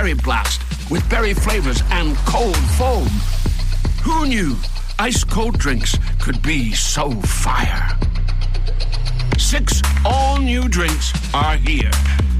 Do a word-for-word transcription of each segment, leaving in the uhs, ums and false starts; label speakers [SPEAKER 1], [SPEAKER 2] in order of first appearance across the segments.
[SPEAKER 1] Berry Blast with berry flavors and cold foam. Who knew ice cold drinks could be so fire? Six all-new drinks are here.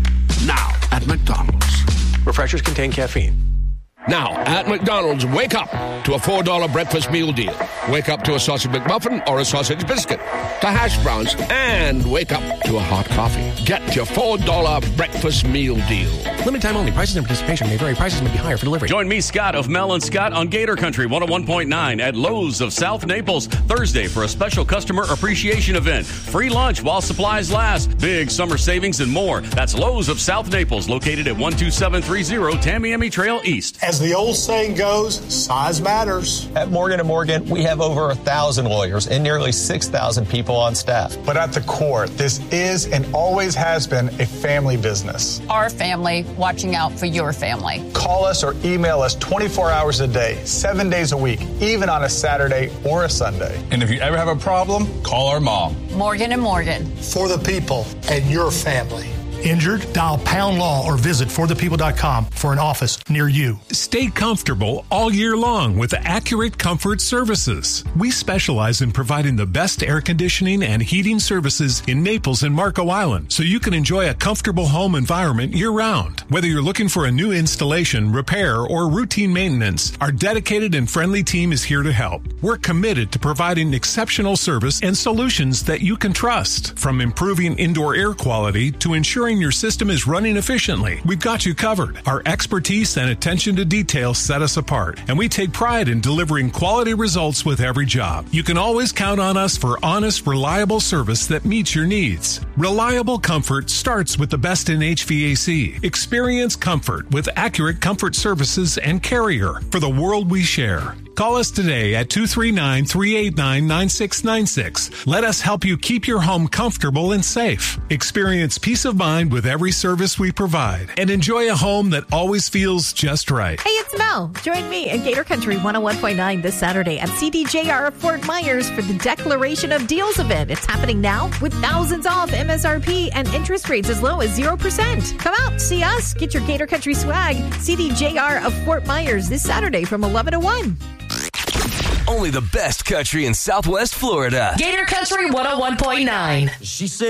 [SPEAKER 1] Now at McDonald's.
[SPEAKER 2] Refreshers contain caffeine.
[SPEAKER 3] Now, at McDonald's, wake up to a four dollar breakfast meal deal. Wake up to a sausage McMuffin or a sausage biscuit, to hash browns, and wake up to a hot coffee. Get your four dollar breakfast meal deal.
[SPEAKER 2] Limited time only. Prices and participation may vary. Prices may be higher for delivery.
[SPEAKER 4] Join me, Scott, of Mel and Scott on Gator Country one oh one point nine at Lowe's of South Naples Thursday for a special customer appreciation event. Free lunch while supplies last. Big summer savings and more. That's Lowe's of South Naples, located at one two seven three zero Tamiami Trail East.
[SPEAKER 5] As the old saying goes, size matters.
[SPEAKER 6] At Morgan and Morgan, we have over a thousand lawyers and nearly six thousand people on staff.
[SPEAKER 5] But at the core, this is and always has been a family business.
[SPEAKER 7] Our family watching out for your family.
[SPEAKER 5] Call us or email us twenty-four hours a day, seven days a week, even on a Saturday or a Sunday.
[SPEAKER 8] And if you ever have a problem, call our mom.
[SPEAKER 7] Morgan and Morgan.
[SPEAKER 5] For the people and your family.
[SPEAKER 9] Injured? Dial Pound Law or visit for the people dot com for an office near you.
[SPEAKER 10] Stay comfortable all year long with Accurate Comfort Services. We specialize in providing the best air conditioning and heating services in Naples and Marco Island, so you can enjoy a comfortable home environment year-round. Whether you're looking for a new installation, repair, or routine maintenance, our dedicated and friendly team is here to help. We're committed to providing exceptional service and solutions that you can trust. From improving indoor air quality to ensuring your system is running efficiently, we've got you covered. Our expertise and attention to detail set us apart, and we take pride in delivering quality results with every job. You can always count on us for honest, reliable service that meets your needs. Reliable comfort starts with the best in H V A C. Experience comfort with Accurate Comfort Services and Carrier for the world we share. Call us today at two three nine, three eight nine, nine six nine six. Let us help you keep your home comfortable and safe. Experience peace of mind with every service we provide and enjoy a home that always feels just right.
[SPEAKER 11] Hey, it's Mel. Join me in Gator Country one oh one point nine this Saturday at C D J R of Fort Myers for the Declaration of Deals event. It's happening now with thousands off M S R P and interest rates as low as zero percent. Come out, see us, get your Gator Country swag. C D J R of Fort Myers this Saturday from eleven to one.
[SPEAKER 12] Only the best country in Southwest Florida.
[SPEAKER 13] Gator Country one oh one point nine.
[SPEAKER 14] She said